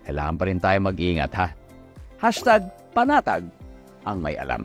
kailangan pa rin tayo mag-ingat ha. #panatag ang may alam.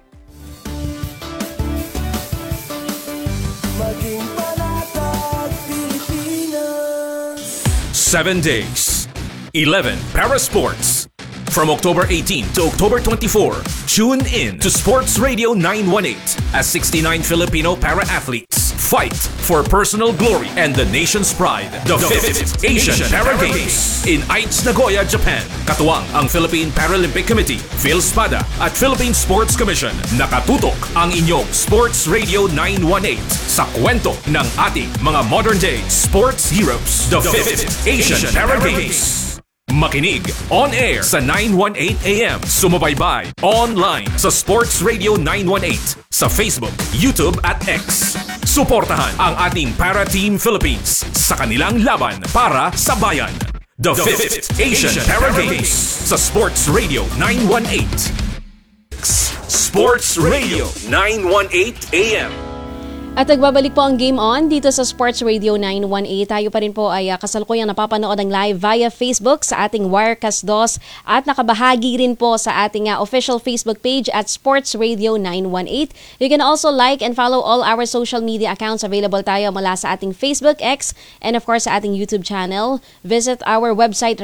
Maging panatag Pilipinas. 7 days, 11 para sports. From October 18 to October 24, tune in to Sports Radio 918 as 69 Filipino para-athletes fight for personal glory and the nation's pride. The 5th Asian Para Games in Aichi, Nagoya, Japan. Katuwang ang Philippine Paralympic Committee, PhilSPADA at Philippine Sports Commission. Nakatutok ang inyong Sports Radio 918 sa kwento ng ating mga modern-day sports heroes. The 5th Asian Para Games. Makinig on air sa 918 AM. Sumubaybay online sa Sports Radio 918 sa Facebook, YouTube at X. Suportahan ang ating Para Team Philippines sa kanilang laban para sa bayan. The 5th Asian Para Games sa Sports Radio 918. Sports Radio 918 AM. At nagbabalik po ang Game On dito sa Sports Radio 918. Tayo pa rin po ay kasalukuyang napapanood ng live via Facebook sa ating Wirecast 2 at nakabahagi rin po sa ating official Facebook page at Sports Radio 918. You can also like and follow all our social media accounts. Available tayo mula sa ating Facebook, X, and of course sa ating YouTube channel. Visit our website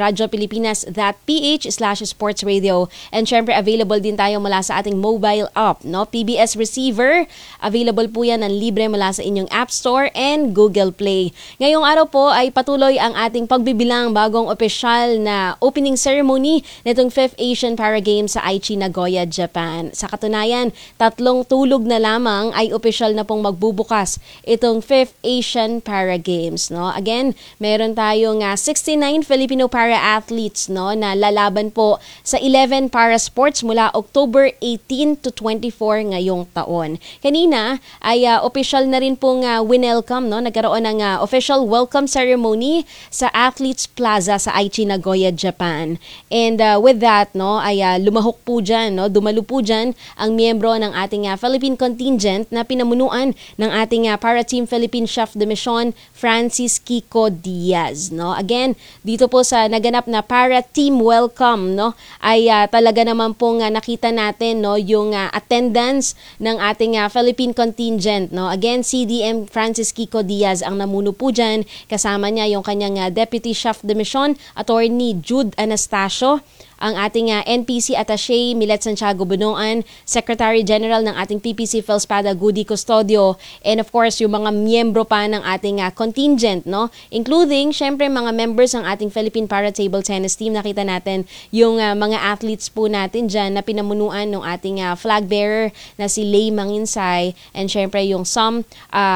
radiopilipinas.ph/sportsradio. And syempre available din tayo mula sa ating mobile app, no? PBS Receiver. Available po yan ng libre mula sa inyong App Store and Google Play. Ngayong araw po ay patuloy ang ating pagbibilang bagong opisyal na opening ceremony nitong 5th Asian Para Games sa Aichi, Nagoya, Japan. Sa katunayan, 3 tulog na lamang ay opisyal na pong magbubukas itong 5th Asian Para Games. No? Again, meron tayong 69 Filipino para-athletes, no, na lalaban po sa 11 para sports mula October 18 to 24 ngayong taon. Kanina ay official na rin pong winelcome, no? Nagkaroon ng official welcome ceremony sa Athletes Plaza sa Aichi, Nagoya, Japan. And with that, no, ay lumahok po dyan, no? Dumalo po dyan ang miyembro ng ating Philippine contingent na pinamunuan ng ating para-team Philippine Chef de Mission, Francis Kiko Diaz. No? Again, dito po sa naganap na para-team welcome, no, ay talaga naman pong nakita natin, no, yung attendance ng ating Philippine contingent. No? Again, CDM Francis Kiko Diaz ang namuno po dyan. Kasama niya yung kanyang Deputy Chef de Mission, Attorney Jude Anastasio, ang ating NPC Attaché Milet Santiago Bunoan, Secretary General ng ating PPC PhilSPADA Goody Custodio, and of course yung mga miyembro pa ng ating contingent, no, including syempre mga members ng ating Philippine Para Table Tennis Team. Nakita natin yung mga athletes po natin dyan na pinamunuan ng ating flag bearer na si Lay Manginsay, and syempre yung some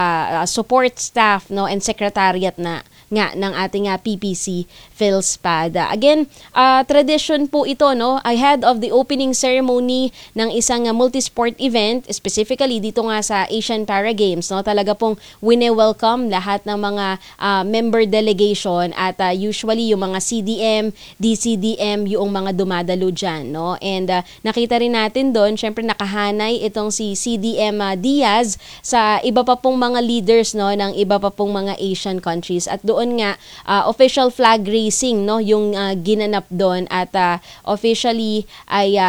support staff, no, and secretariat na nga ng ating PPC PhilSPADA. Again, tradition po ito, no, ahead of the opening ceremony ng isang multisport event, specifically dito nga sa Asian Para Games, no, talaga pong wine-welcome lahat ng mga member delegation at usually yung mga CDM, DCDM, yung mga dumadalo dyan, no, and nakita rin natin doon, syempre nakahanay itong si CDM Diaz sa iba pa pong mga leaders, no, ng iba pa pong mga Asian countries. At doon nga official flag raising, no, yung ginanap doon at officially ay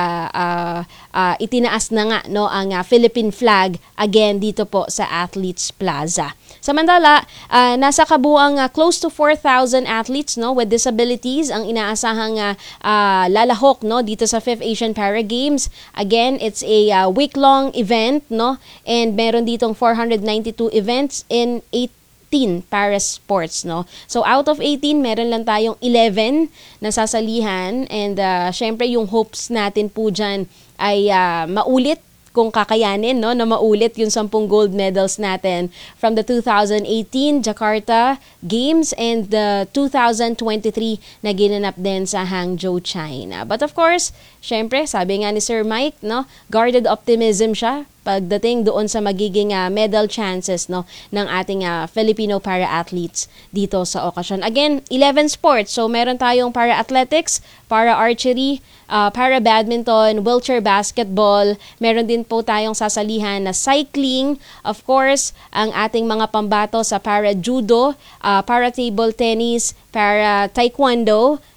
itinaas na nga, no, ang Philippine flag again dito po sa Athletes Plaza. Samantala, nasa kabuang close to 4,000 athletes, no, with disabilities ang inaasahang lalahok, no, dito sa 5th Asian Para Games. Again, it's a week-long event, no, and meron ditong 492 events in 18 para sports, no. So out of 18, meron lang tayong 11 na sasalihan, and syempre yung hopes natin po dyan ay maulit kung kakayanin, no, na maulit yung 10 gold medals natin from the 2018 Jakarta Games and the 2023 na ginanap din sa Hangzhou, China. But of course, syempre, sabi nga ni Sir Mike, no, guarded optimism siya pagdating doon sa magiging medal chances, no, ng ating Filipino para-athletes dito sa okasyon. Again, 11 sports. So meron tayong para-athletics, para-archery, para-badminton, wheelchair basketball. Meron din po tayong sasalihan na cycling. Of course, ang ating mga pambato sa para-judo, para-table tennis, para-taekwondo,